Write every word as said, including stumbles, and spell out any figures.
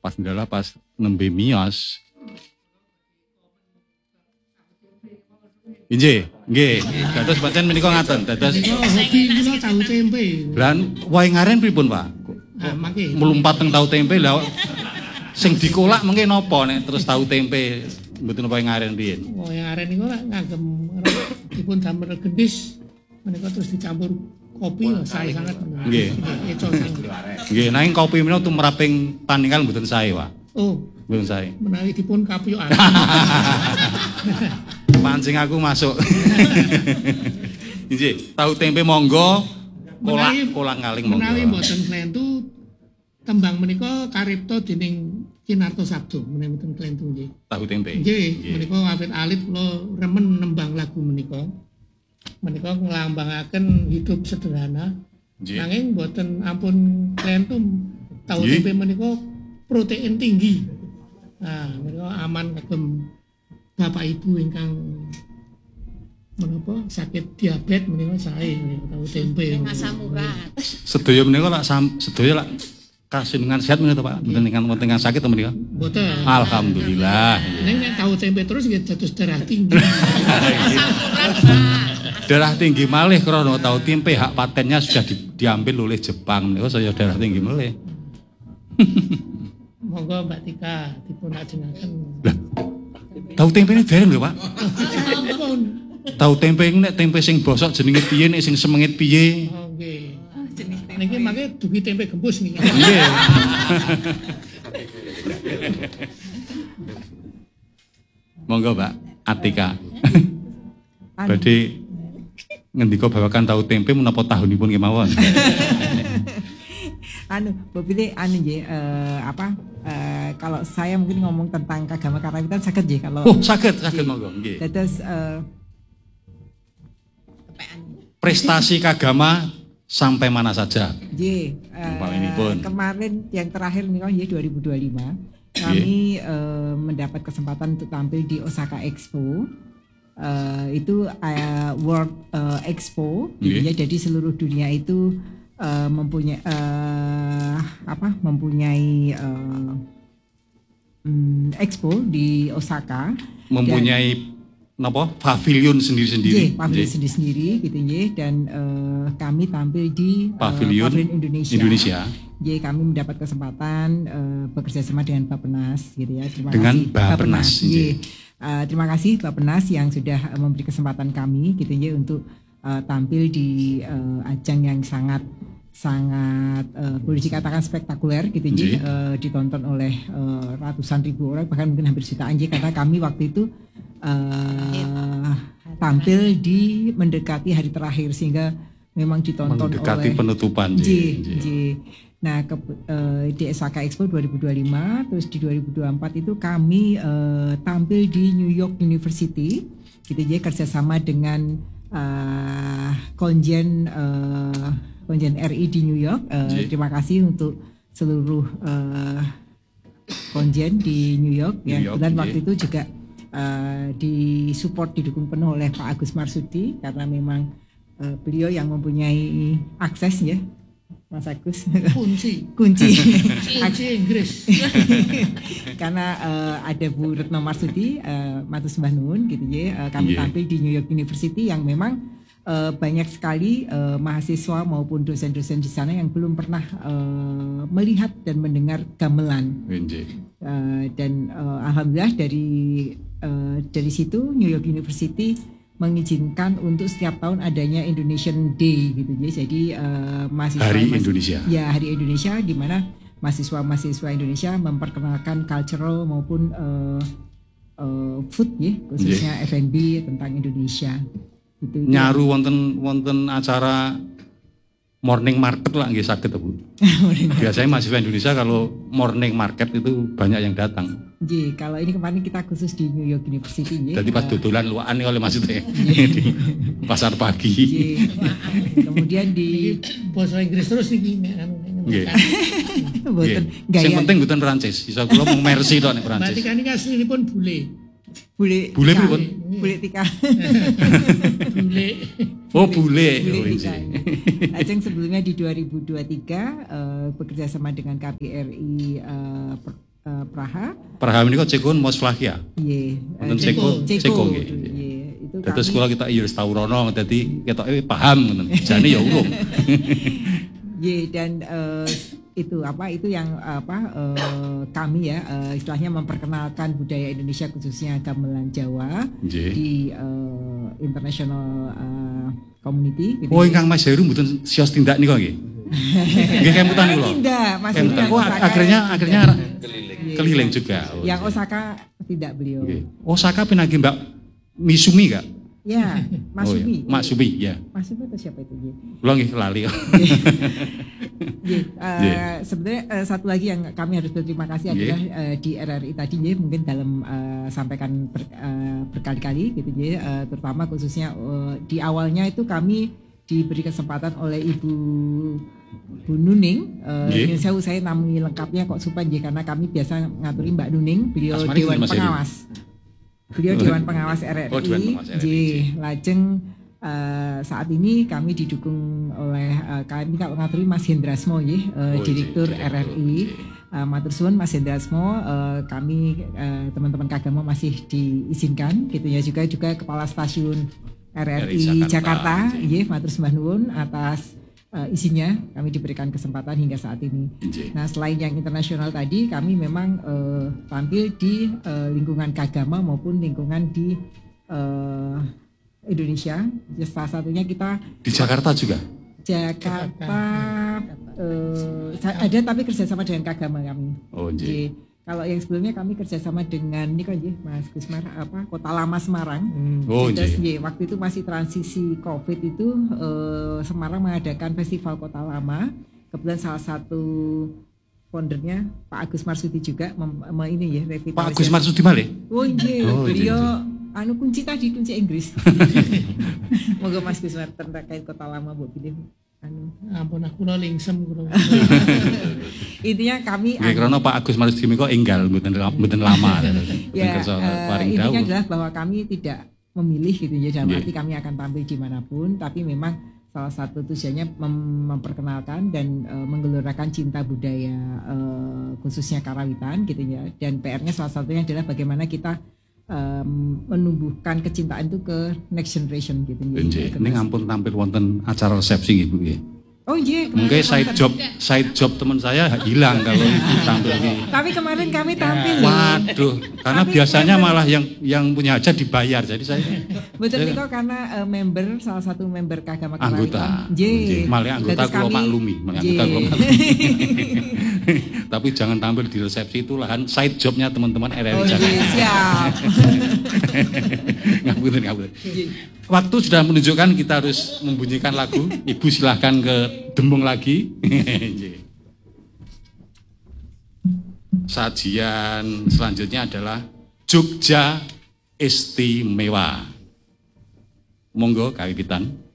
pas ndala pas nembe miyos. Inggih, nggih. Dados pancen menika ngaten, dados hobi kula tahu tempe. Lan wae ngaren pripun, Pak? Ah, mangke. Melumpat teng tahu tempe lha sing dikolak mengke napa nek terus tahu tempe mboten wae ngaren riyen. Wae ngaren niku lak ngagem dipun damel gendis menika terus dicampur kopi lho sae sangat. Nggih. Nggih, nanging kopi menika tumraping paningal mboten sae, Pak. Oh, mboten sae. Menawi dipun kapyokan. Pancing aku masuk. Inggih, tahu tempe monggo kolak kolak ngaling monggo. Menawi mboten klentu tembang menika karipta dening Kinarto Sabdo menawi mboten klentu nggih. Tahu tempe. Nggih, menika awit alit kula remen nembang lagu menika. Menika nglambangaken hidup sederhana. Nanging mboten ampun klentu tahu tempe menika protein tinggi. Nah, menika aman kagem Bapak Ibu ingkang menapa sakit diabetes menika sae tahu tempe. Asam urat. Sedaya menika lak sedaya lak kasenengan sehat menika Pak. Mboten ingkang wonten ingkang sakit to menika. Mboten. Alhamdulillah. Ning nek tahu tempe terus nggih dados darah tinggi. Asam urat. Darah tinggi malih krana tahu tempe hak patennya sudah di, diambil oleh Jepang menika saya darah tinggi malih. Monggo Mbak Tika dipun ajengaken. Lah. Tahu tempe ini dereng lho, Pak. Ampun. Tahu tempe nek tempe sing bosok jenenge piye nek sing semengit piye? Oh nggih. Jenis tempe. Niki mangke dugi tempe gembus niki. Nggih. Monggo, Mbak Atika. Badhe ngendika babagan tahu tempe menapa tahunipun kemawon. Anu, Bobile anu nggih uh, apa uh, kalau saya mungkin ngomong tentang kagama karawitan saged nggih kalau Oh, saged saged monggo nggih. Dados uh, prestasi kagama sampai mana saja? Nggih. Uh, kemarin yang terakhir nih nggih dua ribu dua puluh lima kami uh, mendapat kesempatan untuk tampil di Osaka Expo. Uh, itu uh, World uh, Expo gitu ya. Jadi seluruh dunia itu Uh, mempunyai uh, apa mempunyai uh, um, expo di Osaka, mempunyai napa pavilion sendiri-sendiri, pavilion sendiri-sendiri gitu ya, dan uh, kami tampil di uh, pavilion, pavilion Indonesia. Indonesia. Jadi kami mendapat kesempatan uh, bekerja sama dengan Bappenas gitu ya. Terima dengan kasih Bappenas. Uh, terima kasih Bappenas yang sudah uh, memberi kesempatan kami gitu ya untuk uh, tampil di uh, ajang yang sangat sangat uh, boleh dikatakan spektakuler gitu ya, uh, ditonton oleh uh, ratusan ribu orang bahkan mungkin hampir jutaan ya, karena kami waktu itu uh, tampil di mendekati hari terakhir sehingga memang ditonton mendekati oleh penutupan J, J. Nah ke, uh, di Osaka Expo dua ribu dua puluh lima terus di dua ribu dua puluh empat itu kami uh, tampil di New York University gitu ya, kerjasama dengan uh, konjen uh, konjen R I di New York. Uh, terima kasih untuk seluruh uh, konjen di New York. New ya. York, dan waktu itu juga uh, disupport didukung penuh oleh Pak Agus Marsudi karena memang uh, beliau yang mempunyai akses ya, Mas Agus. Kunci. Kunci. Kunci Inggris. Karena uh, ada Bu Retno Marsudi, uh, Matur Sembah Nuwun gitu ya. Uh, kami yeah. tampil di New York University yang memang Uh, banyak sekali uh, mahasiswa maupun dosen-dosen di sana yang belum pernah uh, melihat dan mendengar gamelan. Uh, dan uh, alhamdulillah dari uh, dari situ New York University mengizinkan untuk setiap tahun adanya Indonesian Day gitu ya. Jadi uh, mahasiswa Hari mas- Indonesia. Ya, Hari Indonesia di mana mahasiswa-mahasiswa Indonesia memperkenalkan cultural maupun uh, uh, food ya, khususnya yeah. F and B tentang Indonesia. Gitu, nyaru ya. wonten wonten acara morning market lah nggih saged Bu. Biasanya mahasiswa Indonesia kalau morning market itu banyak yang datang. Nggih, kalau ini kemarin kita khusus di New York University nggih. Jadi pas dodolan luakan oleh maksudnya di pasar pagi. Kemudian di bahasa Inggris terus iki nggih. Mboten gaya. Sing penting mboten Perancis. Iso kula mung mercy tok nek Perancis. Berarti kan iki aslinipun bule. Bule. Bule pripun? Bule Tika. Bule. Oh, bule. Bule Tika. Ajeng sebelumnya di dua ribu dua puluh tiga uh, bekerja sama dengan K B R I uh, per, uh, Praha. Praha menika Ceko Moslavia. Nggih. Wonten Ceko, Ceko nggih. Nggih. Itu Dados kami- sekolah kita iya wis tau rono dadi ketoke paham ngoten. Jane ya urung. Nggih, dan eh, itu apa itu yang apa eh, kami ya eh, istilahnya memperkenalkan budaya Indonesia khususnya gamelan Jawa Nggih. di eh, international eh, community gitu. Oh, ingkang Mas Heru mboten sios tindak nika nggih. Nggih kemutan kula. Tidak, Mas Heru Kemutan. yang Oh, Osaka. akhirnya akhirnya Nggih. keliling juga. Oh, Yang nggih. Osaka tidak beliau. Nggih. Osaka pinagi Mbak Misumi gak? Ya, Mas Oh, iya. Sumi. Mas Sumi, ya. Mas Sumi atau siapa itu? Nggih. Kula nggih lali. Nggih, eh, Nggih. sebenarnya eh, satu lagi yang kami harus berterima kasih Nggih. adalah eh, di R R I tadi nggih, mungkin dalam eh, sampaikan ber- eh, berkali-kali gitu nggih, eh, terutama khususnya eh, di awalnya itu kami diberi kesempatan oleh Ibu Bu Nuning. Nggih. Eh saya saya namai lengkapnya kok supaya nggih, karena kami biasa ngaturi Mbak Nuning, beliau Asmane Dewan sinten, Mas Heri? Pengawas. Beliau Dewan Pengawas R R I. Oh, Dewan Pengawas R R I, Nggih, lajeng eh, saat ini kami didukung oleh eh, kami kalau ngaturi Mas Hendrasmo nggih, eh, Oh, Direktur nggih, R R I. Uh, Matur suwun Mas Hendrasmo, uh, kami uh, teman-teman Kagama masih diizinkan gitu ya, juga juga Kepala Stasiun R R I Jakarta, Jakarta, nggih. nggih, matur sembah nuwun atas uh, izinnya kami diberikan kesempatan hingga saat ini. Nggih. Nah, selain yang internasional tadi, kami memang uh, tampil di uh, lingkungan Kagama maupun lingkungan di uh, Indonesia. Ya, salah satunya kita Di Jakarta juga. Jakarta eh, ada tapi kerjasama dengan Kagama kami. Oh, nggih. Jadi, kalau yang sebelumnya kami kerjasama dengan ini kan nggih, Mas Gusmar apa Kota Lama Semarang. Oh, Terus nggih. nggih, waktu itu masih transisi Covid itu eh, Semarang mengadakan festival Kota Lama. Kebetulan salah satu foundernya Pak Agus Marsudi juga mem, mem- ini ya revitalisasi. Pak Agus Marsudi malih. Oh nggih, Oh, beliau anu kunci tadi kunci Inggris. Moga Mas Gusmar terkait Kota Lama Bu pilih anu. Ampun aku lo lingsem kula. Intinya kami Nggih krana Pak Agus Marsudi menika enggal mboten mboten lama. ya Kersa eh, paring intinya dawuh. adalah bahwa kami tidak memilih gitu ya, dalam Nggih. arti kami akan tampil dimanapun, tapi memang salah satu tujuannya mem- memperkenalkan dan eh, menggelorakan cinta budaya eh, khususnya Karawitan gitu ya, dan P R-nya salah satunya adalah bagaimana kita em, menumbuhkan kecintaan itu ke next generation gitu ya. Nggih. Ning ampun tampil wonten acara resepsi nggih Bu nggih. Oh iya, Mungkin kemarin side konten. job side job teman saya hilang kalau ibu tampil di. Tapi kemarin kami tampil loh. Waduh, karena Tapi biasanya member- malah yang yang punya hajat dibayar. Jadi saya Betul Saya- Niko, karena eh, member salah satu member Kagama anggota. Karawitan. Nggih. Malah anggota Terus kula kami- maklumi, malah anggota Nggih. kula maklumi. Tapi jangan tampil di resepsi itu lahan side jobnya teman-teman R R I Oh Jakarta. iya, siap. Ngapunten, ngapunten. Waktu sudah menunjukkan kita harus membunyikan lagu. Ibu silahkan ke dembung lagi. Sajian selanjutnya adalah Jogja Istimewa. Monggo kawitan.